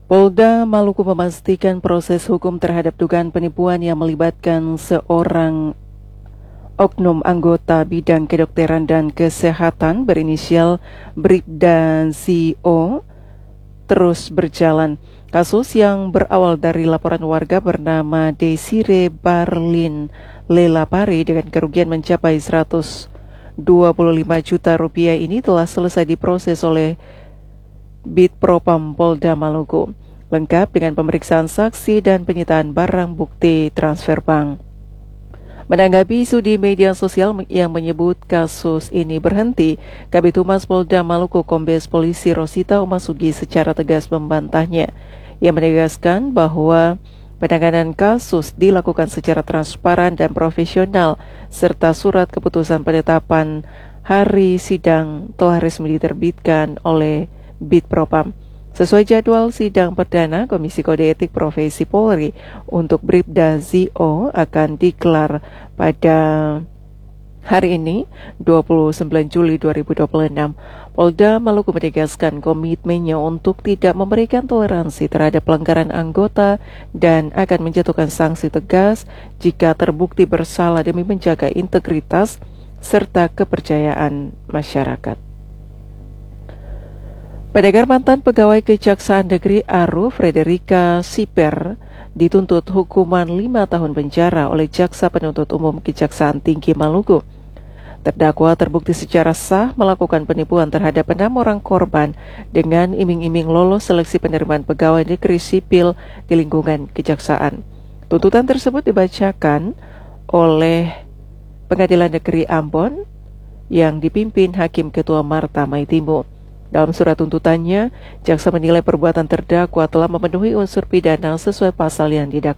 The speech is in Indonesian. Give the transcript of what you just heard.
Polda Maluku memastikan proses hukum terhadap dugaan penipuan yang melibatkan seorang oknum anggota bidang kedokteran dan kesehatan berinisial Bribda ZO terus berjalan. Kasus yang berawal dari laporan warga bernama Desire Barlin Lelapare dengan kerugian mencapai 125 juta rupiah ini telah selesai diproses oleh Bitpropam Polda Maluku, lengkap dengan pemeriksaan saksi dan penyitaan barang bukti transfer bank. Menanggapi isu di media sosial yang menyebut kasus ini berhenti, Kabid Humas Polda Maluku Kombes Polisi Rosita Umasugi secara tegas membantahnya. Ia menegaskan bahwa penanganan kasus dilakukan secara transparan dan profesional, serta surat keputusan penetapan hari sidang telah resmi diterbitkan oleh Bitpropam. Sesuai jadwal sidang perdana, Komisi Kode Etik Profesi Polri untuk Bribda ZO akan digelar pada hari ini, 29 Juli 2026. Polda Maluku menegaskan komitmennya untuk tidak memberikan toleransi terhadap pelanggaran anggota dan akan menjatuhkan sanksi tegas jika terbukti bersalah demi menjaga integritas serta kepercayaan masyarakat. Pendengar, mantan pegawai Kejaksaan Negeri Aru Frederika Siper dituntut hukuman 5 tahun penjara oleh Jaksa Penuntut Umum Kejaksaan Tinggi Maluku. Terdakwa terbukti secara sah melakukan penipuan terhadap 6 orang korban dengan iming-iming lolos seleksi penerimaan pegawai negeri sipil di lingkungan kejaksaan. Tuntutan tersebut dibacakan oleh Pengadilan Negeri Ambon yang dipimpin Hakim Ketua Marta Maitimu. Dalam surat tuntutannya, jaksa menilai perbuatan terdakwa telah memenuhi unsur pidana sesuai pasal yang didakwa.